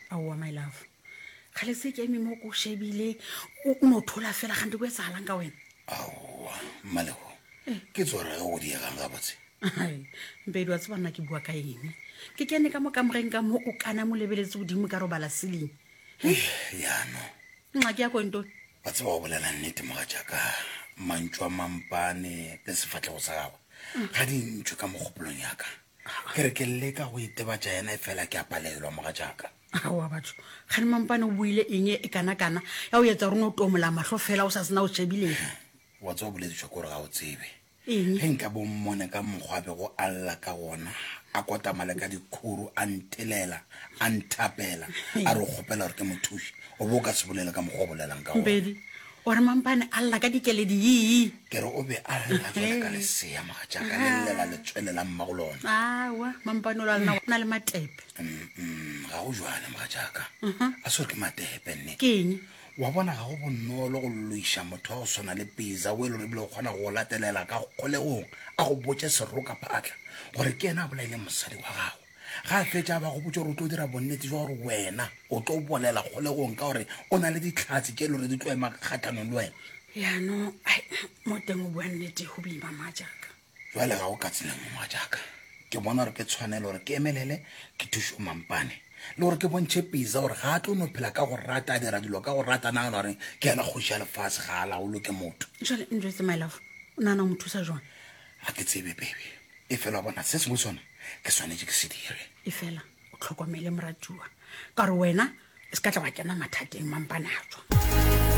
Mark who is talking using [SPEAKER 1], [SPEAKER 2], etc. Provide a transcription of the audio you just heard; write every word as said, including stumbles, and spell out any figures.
[SPEAKER 1] aowa my love khale se ke eme mo ko shebile o no thola fela ga ndiko etsalang ka wena
[SPEAKER 2] aowa malego ke tsora go di ga ga botse
[SPEAKER 1] ai mpedi wa tsebana ke bua ka eng ke kene ka mo kamoreng ka mo o kana mo lebeletse godimo ka robala seling
[SPEAKER 2] ya no
[SPEAKER 1] nna ke ya konto
[SPEAKER 2] ba tseba go bolela nnete moga jaaka mantšwa mampane le sefatlhego sa gago ga di ntšwe ka mogopolong yaka ke re ke leka go itebatša yena e fela ke a palelwa moga jaaka
[SPEAKER 1] aowa batho ga ne mampane o buile eng e kana-kana ya o etsa rona o tomola mahlo fela o sa sena o shebileng
[SPEAKER 2] wa tseba boledišwa kore ga o tsebe
[SPEAKER 1] eng
[SPEAKER 2] ge nka bommone ka mokgwabe go alla ka gona a kotamale ka dikhuru a ntelela a nthapela a re o kgopela gore ke mothuši o bo o ka se bolela ka mokgwa o bolelang ka
[SPEAKER 1] mpedi ore mampane a lla ka dikeledi yii
[SPEAKER 2] ke re o be a lla jona ka lesea moga jaaka le llela le tswelela mmago lona
[SPEAKER 1] awa mampane o lana o na le matepe
[SPEAKER 2] ga go jwane moga jaaka a se gore ke matepe nne
[SPEAKER 1] ke eng
[SPEAKER 2] wa bona ga go bonolo go loiša motho wa go swana le pisa o e le gore ebile o kgona go latelela ka kgolegong a go botse seroka phatla gore ke ena a bolaile mosadi wa gago ga a fetša ba go botse gore o tlo dira bonnete jwa gore wena o tlo bolela kgolegong ka gore o na le ditlhatsi ke e le gore di tlo ema kgathanong le wena
[SPEAKER 1] yaano ai mo teng o bua nnete go boima majaka
[SPEAKER 2] jwale ga go ka tseneng mo majaka ke bona gore ke tshwanele gore ke emelele ke thuše o mampane le gore ke bontšhe pisa gore ga a tlo no phela ka go rata a dira dilo ka go rata nagana gore ke ena kgoši ya lefase ga a laolo ke motho
[SPEAKER 1] jale njetse my love o nana o mo thusa jone
[SPEAKER 2] ga ke tsebe baby e fela bona se sengwe sona ke swanetse ke se dire
[SPEAKER 1] e fela o tlhokomele moratiwa ka gore wena e se ka tla wa kena mathateng mampane a tswa